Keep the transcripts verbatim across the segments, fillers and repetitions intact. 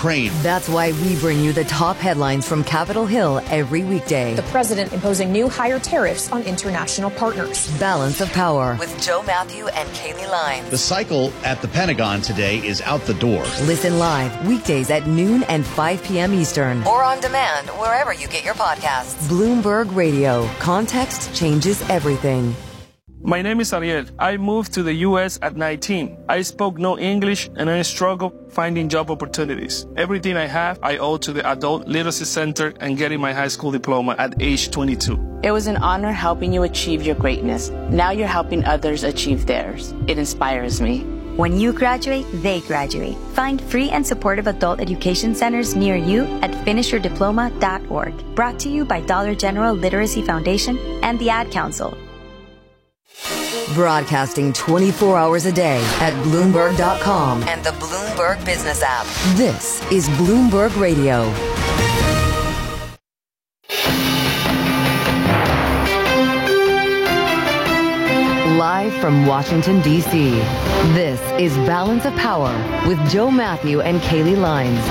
Ukraine. That's why we bring you the top headlines from Capitol Hill every weekday. The president imposing new higher tariffs on international partners. Balance of Power with Joe Matthew and Kaylee Lyons. The cycle at the Pentagon today is out the door. Listen live weekdays at noon and five p.m. Eastern. Or on demand wherever you get your podcasts. Bloomberg Radio. Context changes everything. My name is Ariel. I moved to the U S at nineteen. I spoke no English and I struggled finding job opportunities. Everything I have, I owe to the Adult Literacy Center and getting my high school diploma at age twenty-two. It was an honor helping you achieve your greatness. Now you're helping others achieve theirs. It inspires me. When you graduate, they graduate. Find free and supportive adult education centers near you at finish your diploma dot org. Brought to you by Dollar General Literacy Foundation and the Ad Council. Broadcasting twenty-four hours a day at Bloomberg dot com and the Bloomberg Business app. This is Bloomberg Radio. Live from Washington, D C, this is Balance of Power with Joe Matthew and Kaylee Lyons.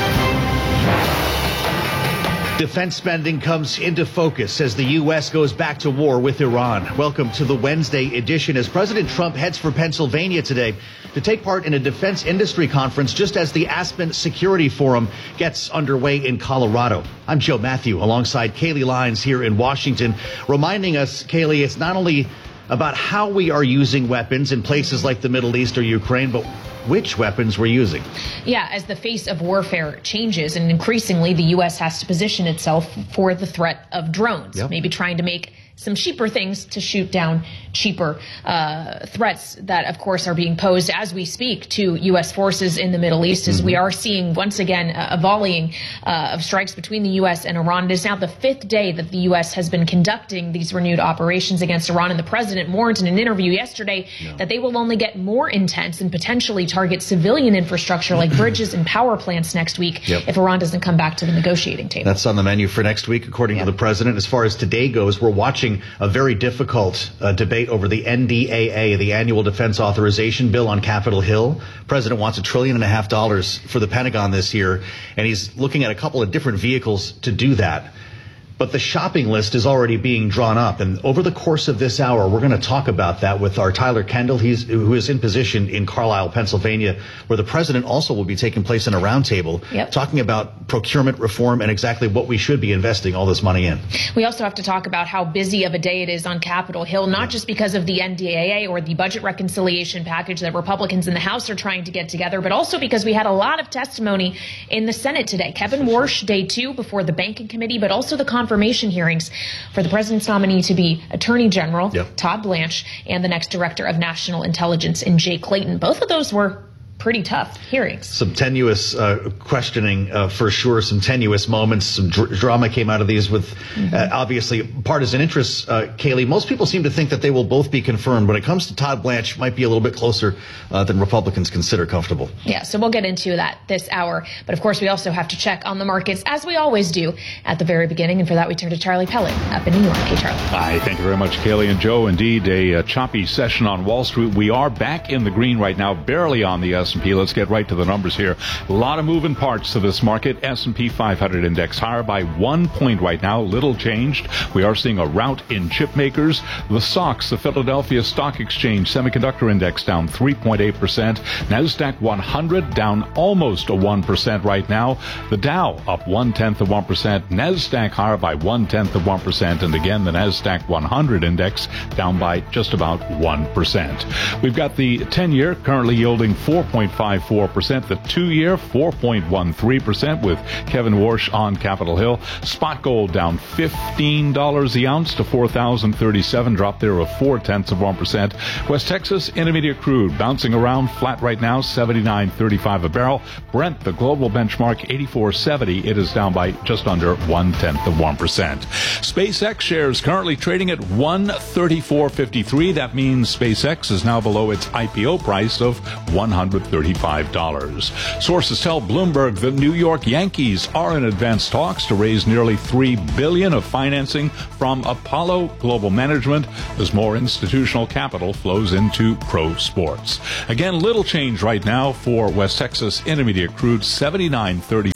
Defense spending comes into focus as the U S goes back to war with Iran. Welcome to the Wednesday edition as President Trump heads for Pennsylvania today to take part in a defense industry conference just as the Aspen Security Forum gets underway in Colorado. I'm Joe Matthew alongside Kaylee Lyons here in Washington, reminding us, Kaylee, it's not only about how we are using weapons in places like the Middle East or Ukraine, but which weapons we're using. Yeah, as the face of warfare changes and increasingly the U S has to position itself for the threat of drones, yep. Maybe trying to make some cheaper things to shoot down cheaper uh, threats that, of course, are being posed as we speak to U S forces in the Middle East, as mm-hmm. we are seeing once again a volleying uh, of strikes between the U S and Iran. It is now the fifth day that the U S has been conducting these renewed operations against Iran, and the president warned in an interview yesterday yeah. that they will only get more intense and potentially target civilian infrastructure like bridges and power plants next week yep. if Iran doesn't come back to the negotiating table. That's on the menu for next week, according yep. to the president. As far as today goes, we're watching a very difficult uh, debate over the N D A A, the Annual Defense Authorization Bill on Capitol Hill. The president wants a trillion and a half dollars for the Pentagon this year, and he's looking at a couple of different vehicles to do that. But the shopping list is already being drawn up. And over the course of this hour, we're going to talk about that with our Tyler Kendall, he's, who is in position in Carlisle, Pennsylvania, where the president also will be taking place in a roundtable, yep. talking about procurement reform and exactly what we should be investing all this money in. We also have to talk about how busy of a day it is on Capitol Hill, not yeah. just because of the N D A A or the budget reconciliation package that Republicans in the House are trying to get together, but also because we had a lot of testimony in the Senate today. Kevin Warsh, day two before the Banking Committee, but also the confirmation hearings for the president's nominee to be Attorney General, yep. Todd Blanche, and the next Director of National Intelligence in Jay Clayton. Both of those were pretty tough hearings. Some tenuous uh, questioning uh, for sure, some tenuous moments, some dr- drama came out of these with mm-hmm. uh, obviously partisan interests. Uh, Kaylee, most people seem to think that they will both be confirmed. When it comes to Todd Blanche, might be a little bit closer uh, than Republicans consider comfortable. Yeah, so we'll get into that this hour. But of course, we also have to check on the markets, as we always do at the very beginning. And for that, we turn to Charlie Pellet up in New York. Hey, Charlie. Hi, thank you very much, Kaylee and Joe. Indeed, a uh, choppy session on Wall Street. We are back in the green right now, barely on the S and P. Let's get right to the numbers here. A lot of moving parts to this market. S and P five hundred index higher by one point right now. Little changed. We are seeing a rout in chip makers. The S O X, the Philadelphia Stock Exchange Semiconductor Index, down three point eight percent. NASDAQ one hundred down almost a one percent right now. The Dow up one-tenth of one percent. NASDAQ higher by one-tenth of one percent. And again, the NASDAQ one hundred index down by just about one percent. We've got the ten-year currently yielding four point five four percent. The two-year four point one three percent with Kevin Warsh on Capitol Hill. Spot gold down fifteen dollars the ounce to four thousand thirty-seven, drop there of four-tenths of one percent. West Texas Intermediate crude bouncing around flat right now, seventy-nine thirty-five a barrel. Brent, the global benchmark, eighty-four seventy. It is down by just under one-tenth of one percent. SpaceX shares currently trading at one thirty-four fifty-three. That means SpaceX is now below its I P O price of one hundred thirty-five dollars. Sources tell Bloomberg the New York Yankees are in advanced talks to raise nearly three billion dollars of financing from Apollo Global Management as more institutional capital flows into pro sports. Again, little change right now for West Texas Intermediate crude, seventy-nine thirty-five.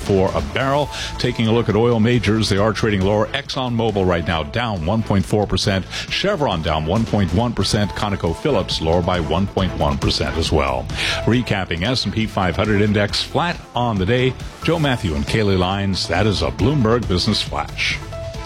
for a barrel. Taking a look at oil majors, they are trading lower. ExxonMobil right now down one point four percent. Chevron down one point one percent. ConocoPhillips lower by one point one percent as well. Recapping, S and P five hundred index flat on the day. Joe Matthew and Kaylee Lyons, that is a Bloomberg Business Flash.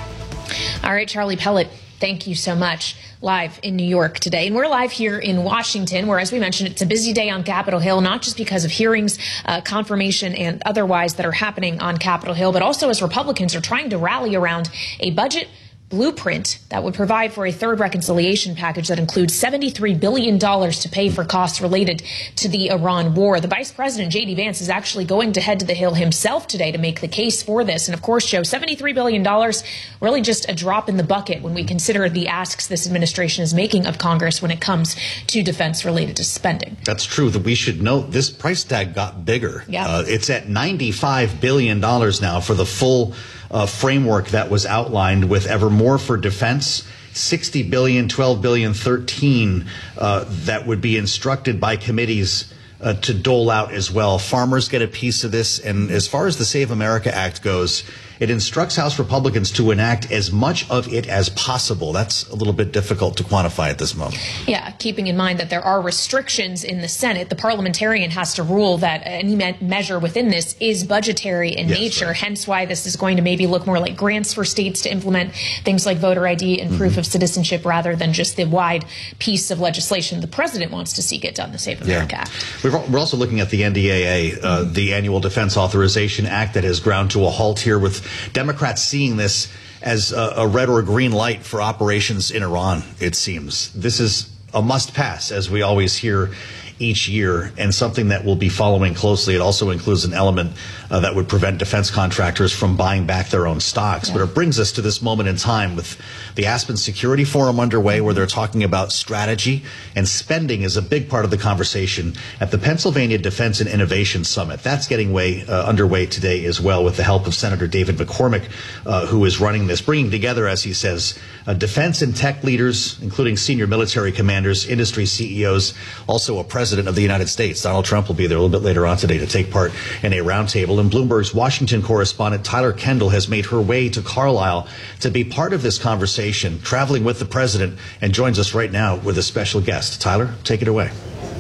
All right, Charlie Pellet, thank you so much. Live in New York today. And we're live here in Washington, where, as we mentioned, it's a busy day on Capitol Hill, not just because of hearings, uh, confirmation, and otherwise that are happening on Capitol Hill, but also as Republicans are trying to rally around a budget blueprint that would provide for a third reconciliation package that includes seventy-three billion dollars to pay for costs related to the Iran war. The Vice President, J D Vance, is actually going to head to the Hill himself today to make the case for this. And of course, Joe, seventy-three billion dollars, really just a drop in the bucket when we consider the asks this administration is making of Congress when it comes to defense related to spending. That's true. That we should note this price tag got bigger. Yeah. Uh, it's at ninety-five billion dollars now for the full Uh, framework that was outlined, with ever more for defense, sixty billion dollars, twelve billion dollars, thirteen uh, that would be instructed by committees uh, to dole out as well. Farmers get a piece of this, and as far as the Save America Act goes, it instructs House Republicans to enact as much of it as possible. That's a little bit difficult to quantify at this moment. Yeah, keeping in mind that there are restrictions in the Senate. The parliamentarian has to rule that any me- measure within this is budgetary in yes, nature, right. Hence why this is going to maybe look more like grants for states to implement things like voter I D and mm-hmm. proof of citizenship, rather than just the wide piece of legislation the president wants to see get done, the Save America yeah. Act. We're, we're also looking at the N D A A, uh, mm-hmm. the Annual Defense Authorization Act, that has ground to a halt here, with Democrats seeing this as a, a red or green light for operations in Iran, it seems. This is a must pass, as we always hear each year, and something that we'll be following closely. It also includes an element uh, that would prevent defense contractors from buying back their own stocks. Yeah. But it brings us to this moment in time with the Aspen Security Forum underway, where they're talking about strategy, and spending is a big part of the conversation at the Pennsylvania Defense and Innovation Summit. That's getting way uh, underway today as well, with the help of Senator David McCormick, uh, who is running this, bringing together, as he says, uh, defense and tech leaders, including senior military commanders, industry C E Os, also a president of the United States. Donald Trump will be there a little bit later on today to take part in a roundtable. And Bloomberg's Washington correspondent Tyler Kendall has made her way to Carlisle to be part of this conversation, traveling with the president, and joins us right now with a special guest. Tyler, take it away.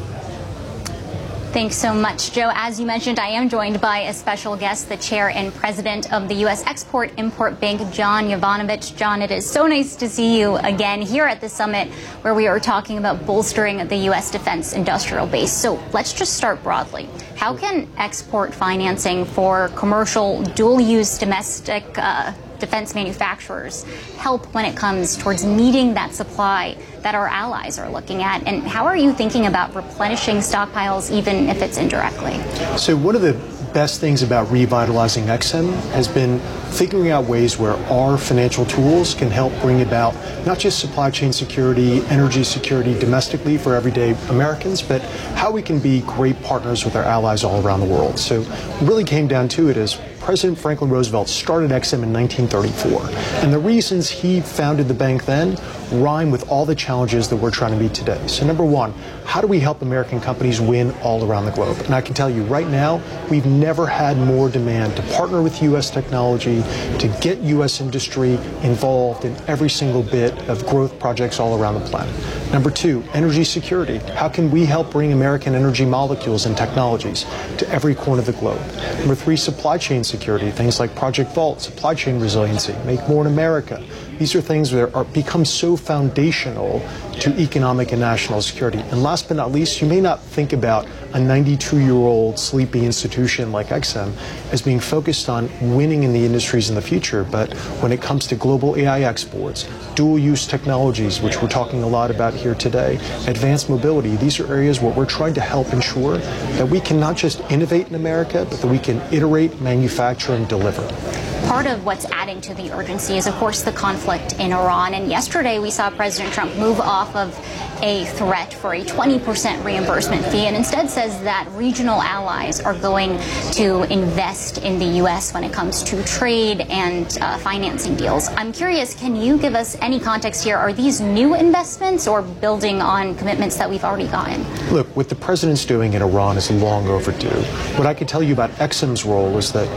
Thanks so much, Joe. As you mentioned, I am joined by a special guest, the chair and president of the U S Export-Import Bank, John Yovanovitch. John, it is so nice to see you again here at the summit, where we are talking about bolstering the U S defense industrial base. So let's just start broadly. How can export financing for commercial dual-use domestic uh, defense manufacturers help when it comes towards meeting that supply that our allies are looking at? And how are you thinking about replenishing stockpiles, even if it's indirectly? So one of the best things about revitalizing X M has been figuring out ways where our financial tools can help bring about not just supply chain security, energy security domestically for everyday Americans, but how we can be great partners with our allies all around the world. So it really came down to it as President Franklin Roosevelt started X M in nineteen thirty-four. And the reasons he founded the bank then rhyme with all the challenges that we're trying to meet today. So number one, how do we help American companies win all around the globe? And I can tell you right now, we've never had more demand to partner with U S technology, to get U S industry involved in every single bit of growth projects all around the planet. Number two, energy security. How can we help bring American energy molecules and technologies to every corner of the globe? Number three, supply chain security. Things like Project Vault, supply chain resiliency, Make More in America. These are things that are become so foundational to economic and national security. And last but not least, you may not think about a ninety-two-year-old sleepy institution like X M as being focused on winning in the industries in the future. But when it comes to global A I exports, dual-use technologies, which we're talking a lot about here today, advanced mobility, these are areas where we're trying to help ensure that we can not just innovate in America, but that we can iterate, manufacture, and deliver. Part of what's adding to the urgency is, of course, the conflict in Iran. And yesterday we saw President Trump move off of a threat for a twenty percent reimbursement fee and instead says that regional allies are going to invest in the U S when it comes to trade and uh, financing deals. I'm curious, can you give us any context here? Are these new investments or building on commitments that we've already gotten? Look, what the president's doing in Iran is long overdue. What I can tell you about X M's role is that we're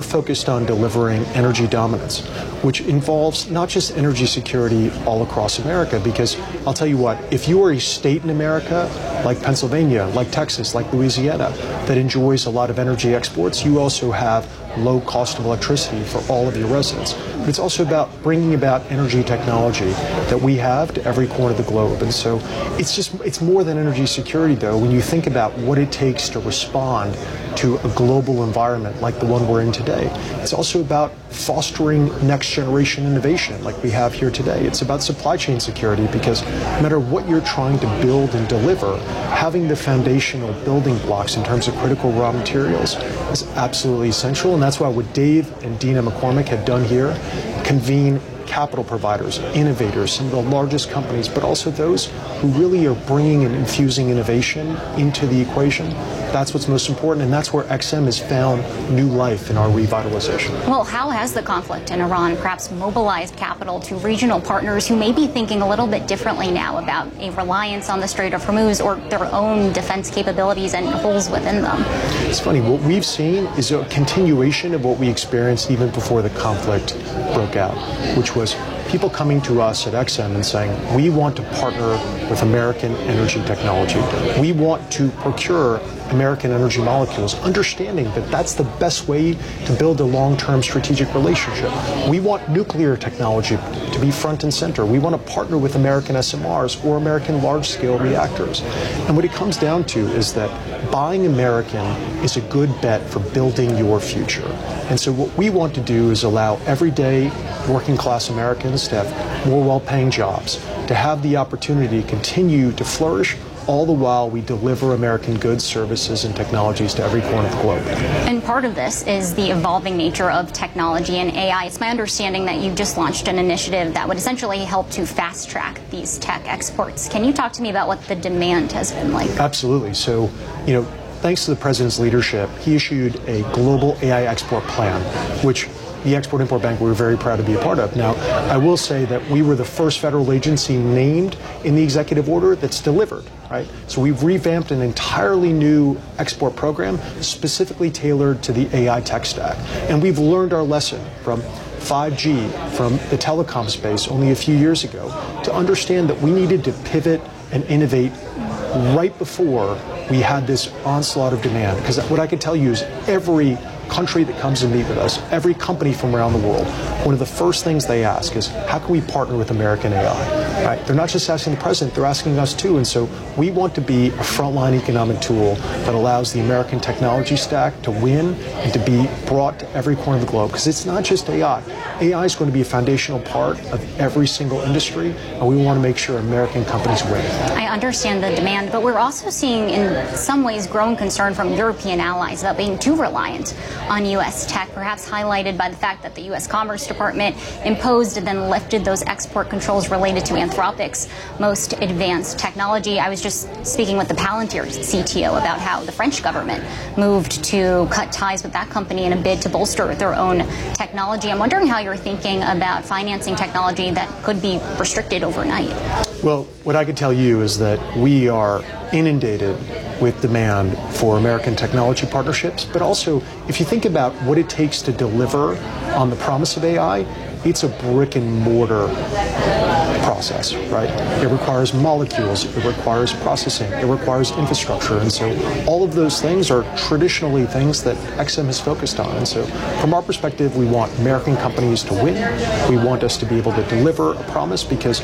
focused on delivering energy dominance, which involves not just energy security all across America, because I'll tell you what, if you are a state in America, like Pennsylvania, like Texas, like Louisiana, that enjoys a lot of energy exports, you also have low cost of electricity for all of your residents. But it's also about bringing about energy technology that we have to every corner of the globe. And so it's just, it's more than energy security, though, when you think about what it takes to respond to a global environment like the one we're in today. It's also about fostering next generation innovation like we have here today. It's about supply chain security, because no matter what you're trying to build and deliver, having the foundational building blocks in terms of critical raw materials is absolutely essential. And that's why what Dave and Dina McCormick have done here, convene capital providers, innovators, some of the largest companies, but also those who really are bringing and infusing innovation into the equation. That's what's most important, and that's where X M has found new life in our revitalization. Well, how has the conflict in Iran perhaps mobilized capital to regional partners who may be thinking a little bit differently now about a reliance on the Strait of Hormuz or their own defense capabilities and holes within them? It's funny, what we've seen is a continuation of what we experienced even before the conflict broke out, which was people coming to us at X M and saying, we want to partner with American energy technology. We want to procure American energy molecules, understanding that that's the best way to build a long-term strategic relationship. We want nuclear technology to be front and center. We want to partner with American S M Rs or American large-scale reactors. And what it comes down to is that buying American is a good bet for building your future. And so what we want to do is allow everyday working-class Americans to have more well-paying jobs, to have the opportunity to continue to flourish, all the while we deliver American goods, services, and technologies to every corner of the globe. And part of this is the evolving nature of technology and A I. It's my understanding that you've just launched an initiative that would essentially help to fast-track these tech exports. Can you talk to me about what the demand has been like? Absolutely. So, you know, thanks to the President's leadership, he issued a global A I export plan, which the Export-Import Bank we were very proud to be a part of. Now, I will say that we were the first federal agency named in the executive order that's delivered, right? So we've revamped an entirely new export program specifically tailored to the A I tech stack. And we've learned our lesson from five G, from the telecom space only a few years ago, to understand that we needed to pivot and innovate right before we had this onslaught of demand. Because what I can tell you is every country that comes to meet with us, every company from around the world, one of the first things they ask is, how can we partner with American A I? Right? They're not just asking the president, they're asking us too. And so we want to be a frontline economic tool that allows the American technology stack to win and to be brought to every corner of the globe. Because it's not just A I. A I is going to be a foundational part of every single industry, and we want to make sure American companies win. I understand the demand, but we're also seeing in some ways growing concern from European allies about being too reliant on U S tech, perhaps highlighted by the fact that the U S Commerce Department imposed and then lifted those export controls related to Anthropic's most advanced technology. I was just speaking with the Palantir C T O about how the French government moved to cut ties with that company in a bid to bolster their own technology. I'm wondering how you're thinking about financing technology that could be restricted overnight. Well, what I can tell you is that we are inundated with demand for American technology partnerships, but also if you think about what it takes to deliver on the promise of A I, it's a brick and mortar process, right? It requires molecules, it requires processing, it requires infrastructure, and so all of those things are traditionally things that X M has focused on. And so from our perspective, we want American companies to win. We want us to be able to deliver a promise, because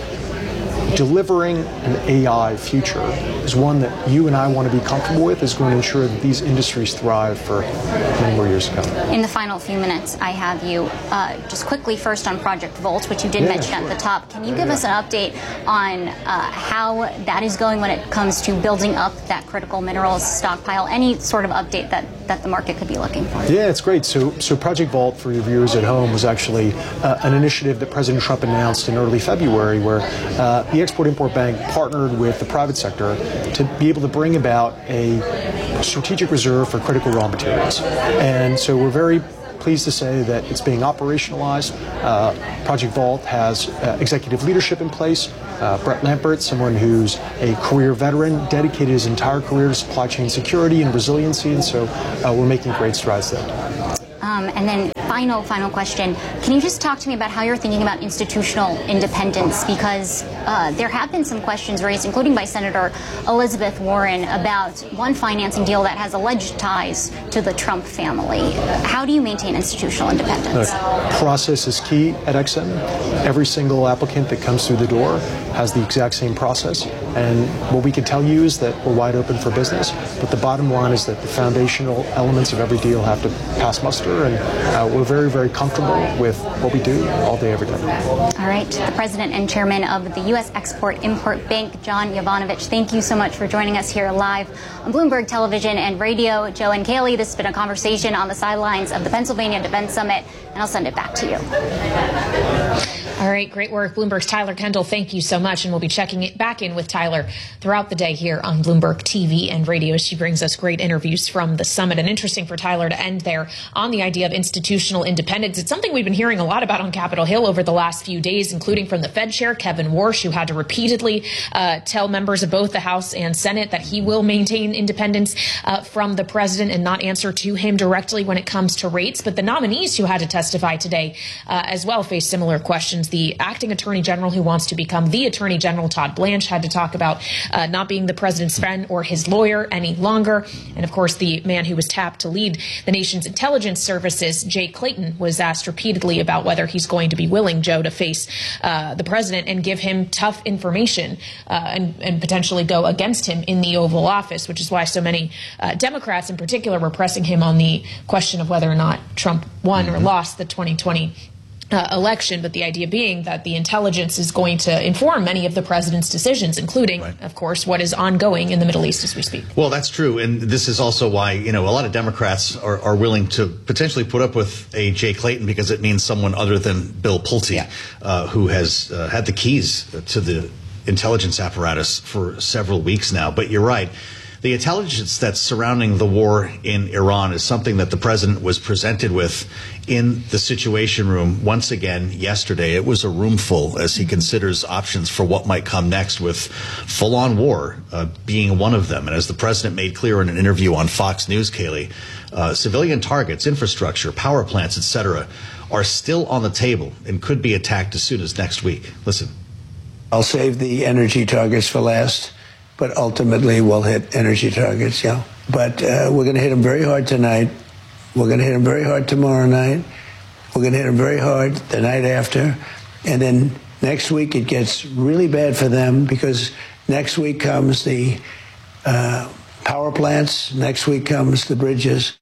delivering an A I future is one that you and I want to be comfortable with, is going to ensure that these industries thrive for many more years to come. In the final few minutes, I have you uh, just quickly first on Project Volt, which you did yeah, mention sure. at the top. Can you yeah, give yeah. us an update on uh, how that is going when it comes to building up that critical minerals stockpile? Any sort of update that, that the market could be looking for? Yeah, it's great. So, so Project Vault, for your viewers at home, was actually uh, an initiative that President Trump announced in early February, where uh, the Export-Import Bank partnered with the private sector to be able to bring about a strategic reserve for critical raw materials. And so we're very pleased to say that it's being operationalized. Uh, Project Vault has uh, executive leadership in place. Uh, Brett Lampert, someone who's a career veteran, dedicated his entire career to supply chain security and resiliency, and so uh, we're making great strides there. Um, and then final, final question. Can you just talk to me about how you're thinking about institutional independence? Because uh, there have been some questions raised, including by Senator Elizabeth Warren, about one financing deal that has alleged ties to the Trump family. How do you maintain institutional independence? The process is key at X M. Every single applicant that comes through the door has the exact same process. And what we can tell you is that we're wide open for business. But the bottom line is that the foundational elements of every deal have to pass muster. And uh, we're very, very comfortable with what we do all day, every day. All right. The president and chairman of the U S Export-Import Bank, John Yovanovitch, thank you so much for joining us here live on Bloomberg Television and Radio. Joe and Kaylee, this has been a conversation on the sidelines of the Pennsylvania Defense Summit, and I'll send it back to you. All right, great work. Bloomberg's Tyler Kendall, thank you so much. And we'll be checking it back in with Tyler throughout the day here on Bloomberg T V and radio. She brings us great interviews from the summit. And interesting for Tyler to end there on the idea of institutional independence. It's something we've been hearing a lot about on Capitol Hill over the last few days, including from the Fed chair, Kevin Warsh, who had to repeatedly uh, tell members of both the House and Senate that he will maintain independence uh, from the president and not answer to him directly when it comes to rates. But the nominees who had to testify today uh, as well face similar questions. The acting attorney general who wants to become the attorney general, Todd Blanche, had to talk about uh, not being the president's friend or his lawyer any longer. And of course, the man who was tapped to lead the nation's intelligence services, Jay Clayton, was asked repeatedly about whether he's going to be willing, Joe, to face uh, the president and give him tough information uh, and, and potentially go against him in the Oval Office, which is why so many uh, Democrats in particular were pressing him on the question of whether or not Trump won or lost the twenty twenty Uh, election, but the idea being that the intelligence is going to inform many of the president's decisions, including, right, of course, what is ongoing in the Middle East as we speak. Well, that's true. And this is also why, you know, a lot of Democrats are, are willing to potentially put up with a Jay Clayton because it means someone other than Bill Pulte, yeah. uh, who has uh, had the keys to the intelligence apparatus for several weeks now. But you're right. The intelligence that's surrounding the war in Iran is something that the president was presented with in the Situation Room once again yesterday. It was a room full as he considers options for what might come next, with full-on war uh, being one of them. And as the president made clear in an interview on Fox News, Kaylee, uh, civilian targets, infrastructure, power plants, et cetera, are still on the table and could be attacked as soon as next week. Listen. I'll save the energy targets for last. But ultimately, we'll hit energy targets, yeah. But uh, we're going to hit them very hard tonight. We're going to hit them very hard tomorrow night. We're going to hit them very hard the night after. And then next week, it gets really bad for them because next week comes the uh, power plants. Next week comes the bridges.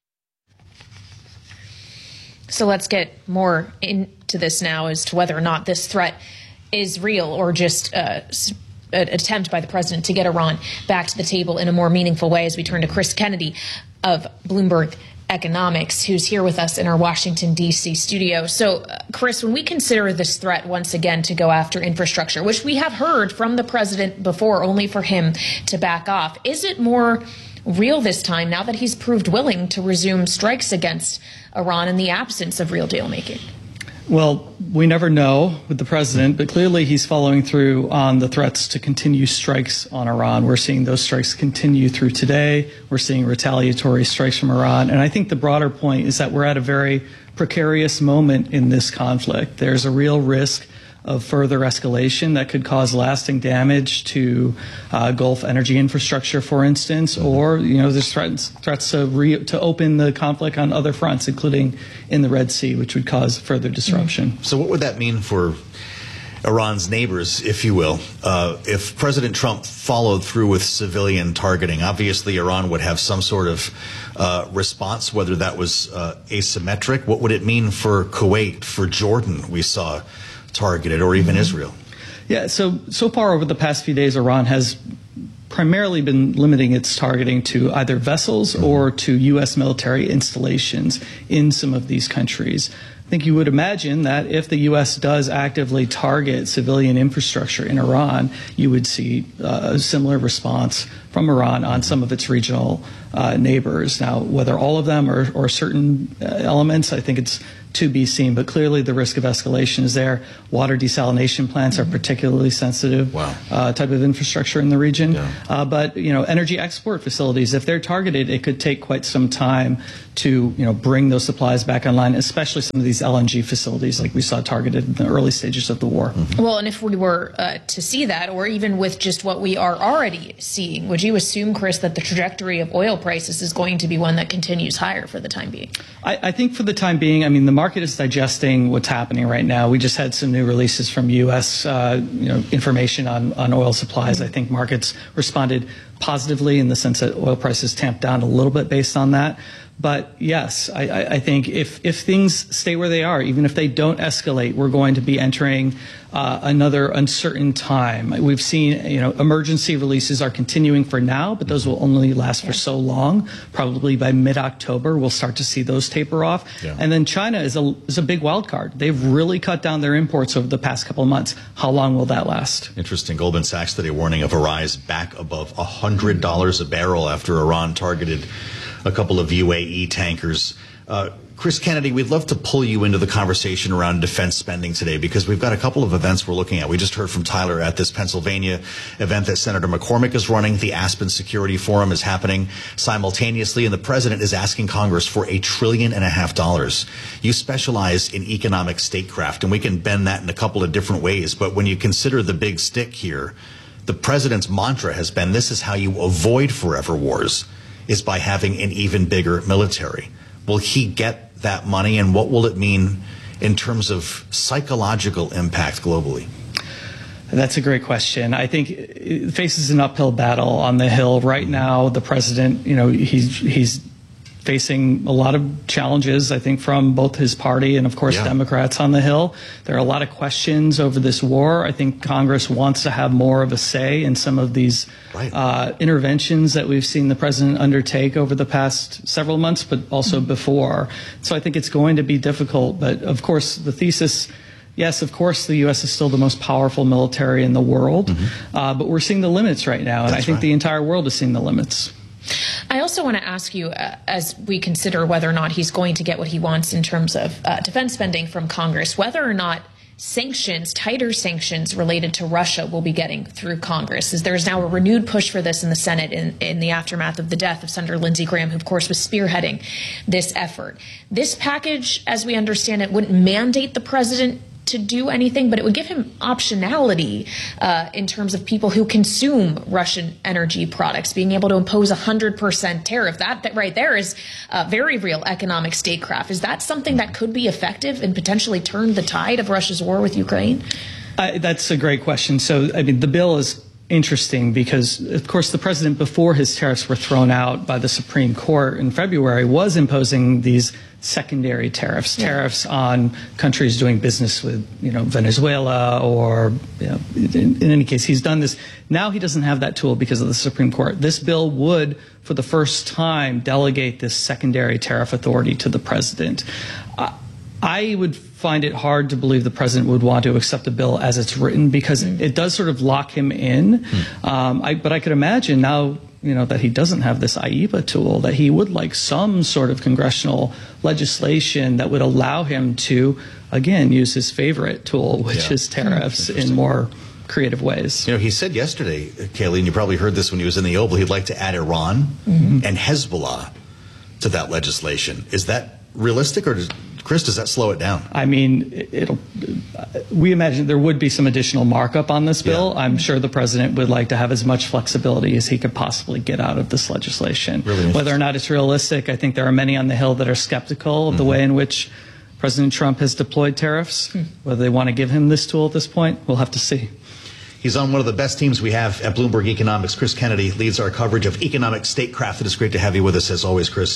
So let's get more into this now as to whether or not this threat is real or just uh an attempt by the president to get Iran back to the table in a more meaningful way, as we turn to Chris Kennedy of Bloomberg Economics, who's here with us in our Washington, D C studio. So, uh, Chris, when we consider this threat once again to go after infrastructure, which we have heard from the president before, only for him to back off, is it more real this time now that he's proved willing to resume strikes against Iran in the absence of real deal making? Well, we never know with the president, but clearly he's following through on the threats to continue strikes on Iran. We're seeing those strikes continue through today. We're seeing retaliatory strikes from Iran. And I think the broader point is that we're at a very precarious moment in this conflict. There's a real risk of further escalation that could cause lasting damage to uh, Gulf energy infrastructure, for instance, or, you know, there's threats, threats to, re- to open the conflict on other fronts, including in the Red Sea, which would cause further disruption. So what would that mean for Iran's neighbors, if you will, uh, if President Trump followed through with civilian targeting? Obviously, Iran would have some sort of uh, response, whether that was uh, asymmetric. What would it mean for Kuwait, for Jordan, we saw targeted, or even mm-hmm. Israel? Yeah, so so far over the past few days, Iran has primarily been limiting its targeting to either vessels mm-hmm. or to U S military installations in some of these countries. think you would imagine that if the U S does actively target civilian infrastructure in Iran, you would see uh, a similar response from Iran on some of its regional uh, neighbors. Now, whether all of them or, or certain uh, elements, I think it's to be seen, but clearly the risk of escalation is there. Water desalination plants are particularly sensitive wow. uh, type of infrastructure in the region. Yeah. Uh, but, you know, energy export facilities, if they're targeted, it could take quite some time to, you know, bring those supplies back online, especially some of these L N G facilities like we saw targeted in the early stages of the war. Mm-hmm. Well, and if we were uh, to see that, or even with just what we are already seeing, would you assume, Chris, that the trajectory of oil prices is going to be one that continues higher for the time being? I, I think for the time being, I mean, the market is digesting what's happening right now. We just had some new releases from U S Uh, you know, information on, on oil supplies. Mm-hmm. I think markets responded positively in the sense that oil prices tamped down a little bit based on that. But yes, I, I think if, if things stay where they are, even if they don't escalate, we're going to be entering uh, another uncertain time. We've seen, you know, emergency releases are continuing for now, but those will only last for so long. Probably by mid-October, we'll start to see those taper off. Yeah. And then China is a, is a big wild card. They've really cut down their imports over the past couple of months. How long will that last? Interesting. Goldman Sachs today warning of a rise back above one hundred dollars a barrel after Iran targeted a couple of U A E tankers. Uh, Chris Kennedy, we'd love to pull you into the conversation around defense spending today because we've got a couple of events we're looking at. We just heard from Tyler at this Pennsylvania event that Senator McCormick is running. The Aspen Security Forum is happening simultaneously, and the president is asking Congress for a trillion and a half dollars. You specialize in economic statecraft, and we can bend that in a couple of different ways. But when you consider the big stick here, the president's mantra has been, this is how you avoid forever wars, is by having an even bigger military. Will he get that money, and what will it mean in terms of psychological impact globally? That's a great question. I think it faces an uphill battle on the Hill right now. The president, you know, he's he's facing a lot of challenges, I think, from both his party and, of course, yeah. Democrats on the Hill. There are a lot of questions over this war. I think Congress wants to have more of a say in some of these right. uh, interventions that we've seen the president undertake over the past several months, but also mm-hmm. before. So I think it's going to be difficult. But, of course, the thesis, yes, of course, the U S is still the most powerful military in the world. Mm-hmm. uh, but we're seeing the limits right now, and That's I think right. the entire world is seeing the limits. I also want to ask you, uh, as we consider whether or not he's going to get what he wants in terms of uh, defense spending from Congress, whether or not sanctions, tighter sanctions related to Russia will be getting through Congress, as there's now a renewed push for this in the Senate in, in the aftermath of the death of Senator Lindsey Graham, who, of course, was spearheading this effort. This package, as we understand it, wouldn't mandate the president to do anything, but it would give him optionality uh, in terms of people who consume Russian energy products, being able to impose a one hundred percent tariff. That, that right there is uh, very real economic statecraft. Is that something that could be effective and potentially turn the tide of Russia's war with Ukraine? Uh, that's a great question. So, I mean, the bill is interesting because, of course, the president, before his tariffs were thrown out by the Supreme Court in February, was imposing these secondary tariffs, yeah. tariffs on countries doing business with, you know, Venezuela or, you know, in, in any case, he's done this. Now he doesn't have that tool because of the Supreme Court. This bill would, for the first time, delegate this secondary tariff authority to the president. Uh, I would find it hard to believe the president would want to accept a bill as it's written because mm. it does sort of lock him in. Mm. Um, I, but I could imagine now, you know, that he doesn't have this I E P A tool, that he would like some sort of congressional legislation that would allow him to, again, use his favorite tool, which yeah. is tariffs, in more creative ways. You know, he said yesterday, Kaylee, and you probably heard this when he was in the Oval, he'd like to add Iran mm-hmm. and Hezbollah to that legislation. Is that realistic, or does, Chris, does that slow it down? I mean, it'll. We imagine there would be some additional markup on this bill. Yeah. I'm sure the president would like to have as much flexibility as he could possibly get out of this legislation. Really Whether or not it's realistic, I think there are many on the Hill that are skeptical of mm-hmm. the way in which President Trump has deployed tariffs. Mm. Whether they want to give him this tool at this point, we'll have to see. He's on one of the best teams we have at Bloomberg Economics. Chris Kennedy leads our coverage of economic statecraft. It is great to have you with us, as always, Chris.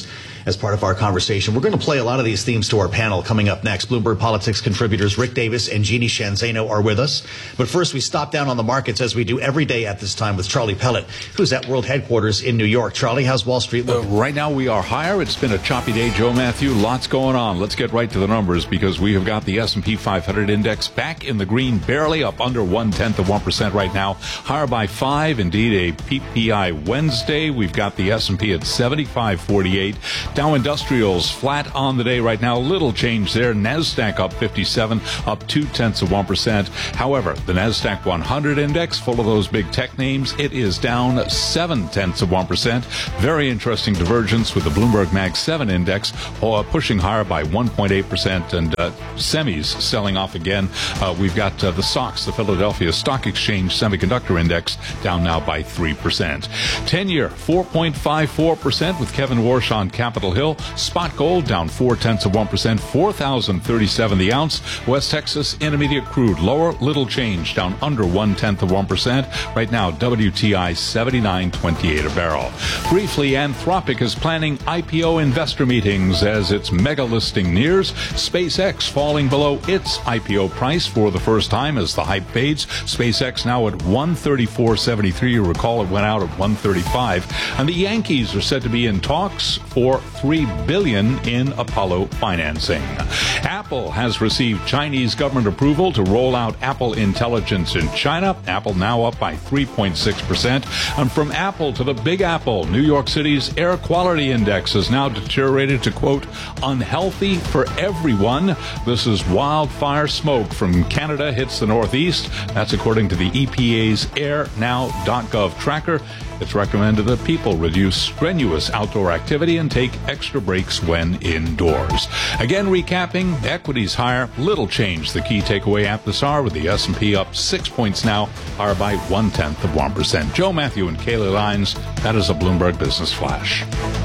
as part of our conversation. We're going to play a lot of these themes to our panel coming up next. Bloomberg Politics contributors Rick Davis and Jeannie Sheehan Zaino are with us. But first, we stop down on the markets as we do every day at this time with Charlie Pellet, who's at World Headquarters in New York. Charlie, how's Wall Street looking? Uh, right now, we are higher. It's been a choppy day, Joe Matthew. Lots going on. Let's get right to the numbers because we have got the S and P five hundred index back in the green, barely up under one-tenth of one percent right now. Higher by five. Indeed, a P P I Wednesday. We've got the S and P at seventy-five forty-eight. Dow Industrials flat on the day right now. Little change there. NASDAQ up fifty-seven, up two-tenths of one percent. However, the NASDAQ one hundred index, full of those big tech names, it is down seven-tenths of one percent. Very interesting divergence with the Bloomberg Mag seven index uh, pushing higher by one point eight percent and uh, semis selling off again. Uh, we've got uh, the S O X, the Philadelphia Stock Exchange Semiconductor Index, down now by three percent. ten-year, four point five four percent with Kevin Warsh on Capitol Hill. Spot gold down four-tenths of one percent, four thousand thirty-seven the ounce. West Texas Intermediate crude lower, little change, down under one-tenth of one percent. Right now, W T I seventy-nine twenty-eight a barrel. Briefly, Anthropic is planning I P O investor meetings as its mega listing nears. SpaceX falling below its I P O price for the first time as the hype fades. SpaceX now at one thirty-four seventy-three. You recall it went out at one thirty-five. And the Yankees are said to be in talks for three billion dollars in Apollo financing. Apple has received Chinese government approval to roll out Apple Intelligence in China. Apple now up by three point six percent. And from Apple to the Big Apple, New York City's air quality index has now deteriorated to, quote, unhealthy for everyone. This is wildfire smoke from Canada hits the Northeast. That's according to the E P A's air now dot gov tracker. It's recommended that people reduce strenuous outdoor activity and take extra breaks when indoors. Again, recapping, equities higher, little change. The key takeaway at this hour with the S and P up six points now, higher by one-tenth of one percent. Joe Matthew and Kayla Lines, that is a Bloomberg Business Flash.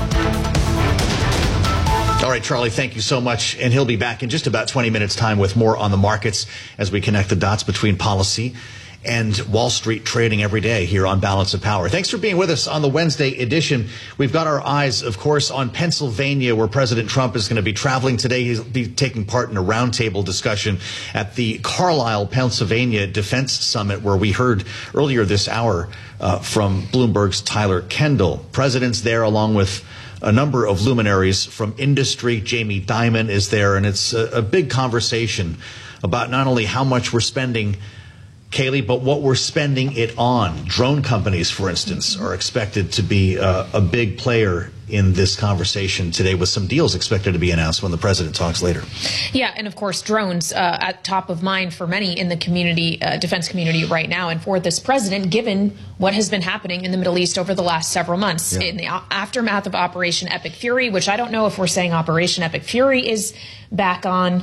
All right, Charlie, thank you so much. And he'll be back in just about twenty minutes' time with more on the markets as we connect the dots between policy and Wall Street trading every day here on Balance of Power. Thanks for being with us on the Wednesday edition. We've got our eyes, of course, on Pennsylvania, where President Trump is going to be traveling today. He'll be taking part in a roundtable discussion at the Carlisle, Pennsylvania Defense Summit, where we heard earlier this hour uh, from Bloomberg's Tyler Kendall. President's there along with a number of luminaries from industry. Jamie Dimon is there, and it's a, a big conversation about not only how much we're spending, Kaylee, but what we're spending it on. Drone companies, for instance, are expected to be uh, a big player in this conversation today, with some deals expected to be announced when the president talks later. Yeah, and of course, drones uh, at top of mind for many in the community, uh, defense community right now, and for this president, given what has been happening in the Middle East over the last several months. Yeah. In the aftermath of Operation Epic Fury, which I don't know if we're saying Operation Epic Fury is back on,